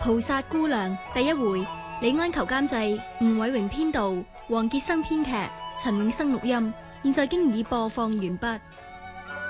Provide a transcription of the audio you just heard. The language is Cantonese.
菩薩姑娘第一回，李安求監製，吳偉榮編導，黃傑生編劇，陳永生錄音。現在經已播放完畢。